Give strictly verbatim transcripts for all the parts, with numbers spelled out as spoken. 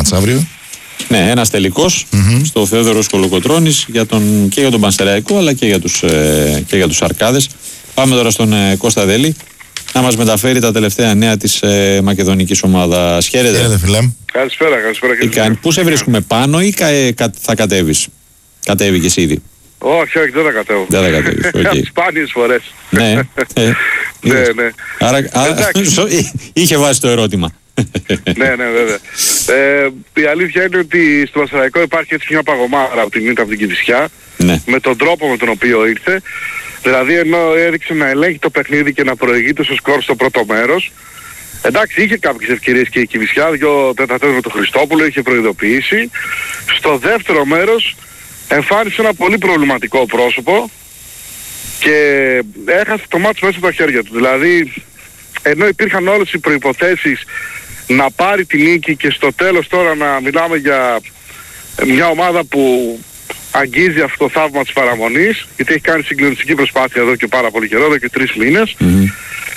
μάτς αύριο. Ναι, ένας τελικός mm-hmm. στο Θεόδωρος Κολοκοτρώνης για τον, και για τον Πανσεραϊκό αλλά και για τους, ε, και για τους Αρκάδες. Πάμε τώρα στον ε, Κώστα Δέλη να μας μεταφέρει τα τελευταία νέα της ε, μακεδονικής ομάδας. Χαίρετε. Χαίρετε, φίλε. Καλησπέρα, καλησπέρα. Κάνει, πού σε βρίσκουμε, πάνω ή κα, ε, κα, θα κατέβεις? Κατέβηκες ήδη? Όχι, όχι, δεν θα κατέβω. Δεν θα κατέβεις, okay. Σπάνιες φορές. Ναι, ε, ναι, ναι. Άρα, άρα είχε βάσει το ερώτημα. ναι, ναι, βέβαια. Ε, η αλήθεια είναι ότι στο Πανσεραϊκό υπάρχει έτσι μια παγωμάρα από την ήττα από την Κηφισιά, ναι. με τον τρόπο με τον οποίο ήρθε. Δηλαδή ενώ έδειξε να ελέγχει το παιχνίδι και να προηγείται στο σκορ στο πρώτο μέρος. Εντάξει, είχε κάποιες ευκαιρίες και η Κηφισιά, δυο τέταρτες με τον Χριστόπουλο, είχε προειδοποιήσει. Στο δεύτερο μέρος εμφάνισε ένα πολύ προβληματικό πρόσωπο και έχασε το μάτς μέσα από τα χέρια του. Δηλαδή, ενώ υπήρχαν όλες οι προϋποθέσεις να πάρει τη νίκη και στο τέλος τώρα να μιλάμε για μια ομάδα που αγγίζει αυτό το θαύμα της παραμονής, γιατί έχει κάνει συγκλονιστική προσπάθεια εδώ και πάρα πολύ καιρό, εδώ και τρεις μήνες. Mm-hmm.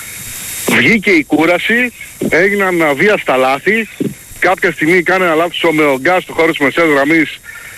Βγήκε η κούραση, έγιναν αβίαστα λάθη. Κάποια στιγμή κάνει ένα λάθος ο Μεογκάς στο χώρο της μεσαίας γραμμής.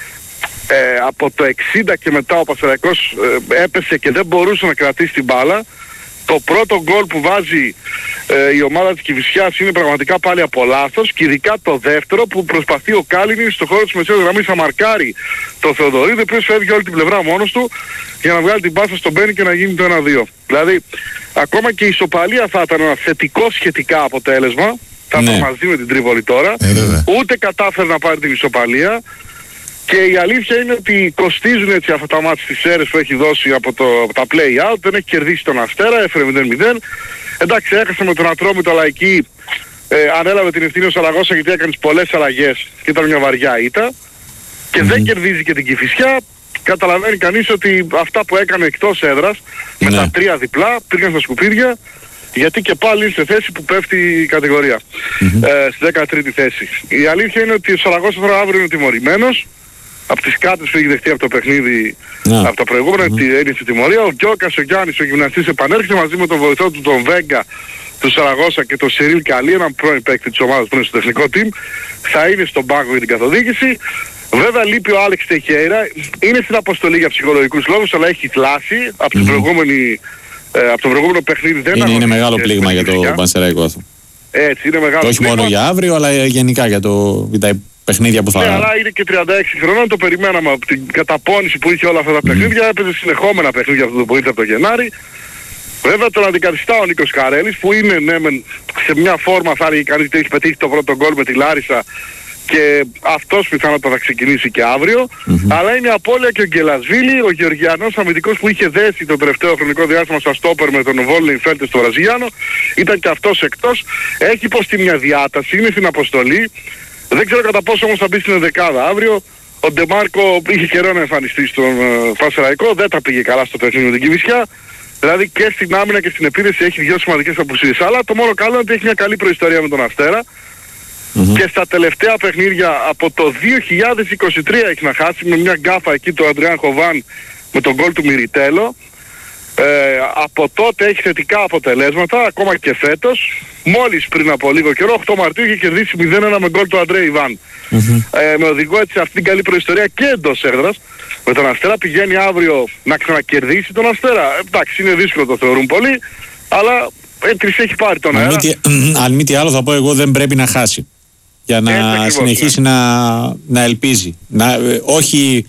Ε, από το εξήντα και μετά ο Πανσεραϊκός ε, έπεσε και δεν μπορούσε να κρατήσει την μπάλα. Το πρώτο γκολ που βάζει ε, η ομάδα της Κηφισιάς είναι πραγματικά πάλι από λάθος και ειδικά το δεύτερο που προσπαθεί ο Κάλινης στο χώρο της μεσαίας γραμμής να μαρκάρει το Θεοδωρίδη, ο οποίος φεύγει όλη την πλευρά μόνος του για να βγάλει την πάσα στον Μπένι και να γίνει το ένα δύο. Δηλαδή ακόμα και η ισοπαλία θα ήταν ένα θετικό σχετικά αποτέλεσμα, θα ήταν ναι. μαζί με την Τρίπολη τώρα, ε, ούτε κατάφερε να πάρει την ισοπαλία. Και η αλήθεια είναι ότι κοστίζουν έτσι αυτά τα μάτια στις αίρες που έχει δώσει από, το, από τα play-out, δεν έχει κερδίσει τον Αστέρα, έφερε μηδέν μηδέν. Εντάξει, έχασε με τον Ατρόμητο Λαϊκή, ε, ανέλαβε την ευθύνη ο Σαραγώσα γιατί έκανε πολλές αλλαγές και ήταν μια βαριά ήττα. Και mm-hmm. δεν κερδίζει και την Κηφισιά. Καταλαβαίνει κανείς ότι αυτά που έκανε εκτός έδρας, mm-hmm. με τα τρία διπλά, πήγαν στα σκουπίδια, γιατί και πάλι είναι σε θέση που πέφτει η κατηγορία, mm-hmm. ε, στη δέκατη θέση. Η αλήθεια είναι ότι ο Σαραγώσα τώρα αύριο είναι τιμωρημένος. Από τις κάρτες που έχει δεχτεί από το παιχνίδι, yeah. από τα προηγούμενα, mm-hmm. τη ένιωσε τιμωρία. Ο Γκιόκας, ο Γιάννης, ο γυμναστής επανέρχεται μαζί με τον βοηθό του, τον Βέγκα, του Σαραγώσα και τον Σιρίλ Καλή, έναν πρώην παίκτη της ομάδας που είναι στο τεχνικό team. Θα είναι στον πάγκο για την καθοδήγηση. Βέβαια λείπει ο Άλεξ Τεχέιρα. Είναι στην αποστολή για ψυχολογικούς λόγους, αλλά έχει θλάσει από, mm-hmm. την προηγούμενη, ε, από το προηγούμενο παιχνίδι. Δεν είναι, είναι μεγάλο πλήγμα για το Πανσεραϊκό αυτό. Έτσι, είναι μεγάλο. Όχι πλήγμα. Μόνο για αύριο, αλλά γενικά για το. Για παιχνίδια που θα... Ναι, αλλά είναι και τριάντα έξι χρονών, το περιμέναμε από την καταπώνηση που είχε όλα αυτά τα παιχνίδια, mm. έπαιζε συνεχόμενα παιχνίδια αυτό που ήρθε από το Γενάρη. Βέβαια τον αντικαθιστά ο Νίκος Καρέλης που είναι ναι, σε μια φόρμα θα έλεγε κανείς ότι έχει πετύχει το πρώτο γκολ με τη Λάρισα και αυτός πιθανότατα θα ξεκινήσει και αύριο, mm-hmm. αλλά είναι απώλεια και ο Γκελασβίλη, ο Γεωργιανός αμυντικός που είχε δέσει το τελευταίο χρονικό διάστημα στα στόπερ με τον Βόλνεϊ Φέλτε στο Βραζιλιάνο, ήταν και αυτός εκτός, έχει υποστεί μια διάταση, είναι στην αποστολή. Δεν ξέρω κατά πόσο όμως θα μπει στην δεκάδα αύριο. Ο Ντεμάρκο είχε καιρό να εμφανιστεί στον uh, Πανσεραϊκό, δεν τα πήγε καλά στο παιχνίδι με την Κηφισιά. Δηλαδή και στην άμυνα και στην επίθεση έχει δύο σημαντικές απουσίες. Αλλά το μόνο καλό είναι ότι έχει μια καλή προϊστορία με τον Αστέρα. Mm-hmm. Και στα τελευταία παιχνίδια από το δύο χιλιάδες είκοσι τρία έχει να χάσει με μια γκάφα εκεί του Αντριάν Χοβάν με τον γκολ του Μιριτέλο. Ε, από τότε έχει θετικά αποτελέσματα, ακόμα και φέτος. Μόλις πριν από λίγο καιρό, οκτώ Μαρτίου, είχε κερδίσει μηδέν ένα με γκολ του Αντρέ Ιβάν. Mm-hmm. Ε, με οδηγό έτσι αυτή την καλή προϊστορία και εντός έδρας. Με τον Αστέρα πηγαίνει αύριο να ξανακερδίσει τον Αστέρα. Ε, εντάξει, είναι δύσκολο, το θεωρούν πολλοί, αλλά έτρις έχει πάρει τον αέρα. Αν μη τι άλλο θα πω εγώ, δεν πρέπει να χάσει. Για να έτσι, συνεχίσει ναι. να, να ελπίζει. Να, ε, όχι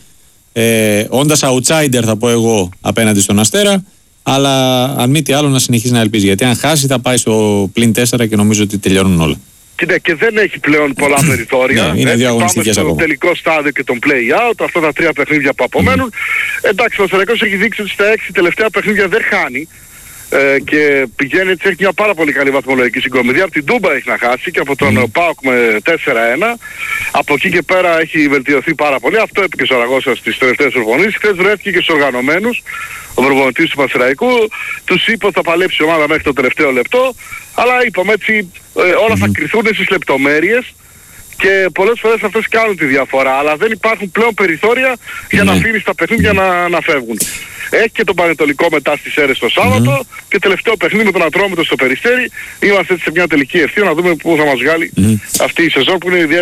ε, όντας outsider θα πω εγώ απέναντι στον Αστέρα, αλλά αν μη τι άλλο να συνεχίσει να ελπίζει. Γιατί αν χάσει θα πάει στο πλην τέσσερα και νομίζω ότι τελειώνουν όλα. Και, και δεν έχει πλέον πολλά περιθώρια. Ναι, είναι δύο αγωνιστικές ακόμα. Πάμε στο τελικό στάδιο και τον play-out, αυτά τα τρία παιχνίδια που απομένουν. Mm. Εντάξει, ο Πανσεραϊκός έχει δείξει ότι στα έξι τελευταία παιχνίδια δεν χάνει. Ε, και πηγαίνει έτσι, έχει μια πάρα πολύ καλή βαθμολογική συγκομιδία. Από την Τούμπα έχει να χάσει και από τον mm. ΠΑΟΚ με τέσσερα ένα. Από εκεί και πέρα έχει βελτιωθεί πάρα πολύ. Αυτό είπε και ο Σαραγώσας στις τελευταίες προπονήσεις. Χθες βρέθηκε και στους οργανωμένους. Ο προπονητής του Πανσεραϊκού τους είπε ότι θα παλέψει η ομάδα μέχρι το τελευταίο λεπτό. Αλλά είπαμε έτσι, ε, όλα mm. θα κρυθούν στις λεπτομέρειες. Και πολλές φορές αυτές κάνουν τη διαφορά, αλλά δεν υπάρχουν πλέον περιθώρια για mm. να αφήνεις τα παιχνίδια mm. να, να φεύγουν. Έχει και τον Πανετολικό μετά στις αίρες το Σάββατο mm. και τελευταίο παιχνίδι με τον Ατρόμητο στο Περιστέρι. Είμαστε σε μια τελική ευθεία να δούμε πού θα μας βγάλει mm. αυτή η σεζόν που είναι ιδιαίτερα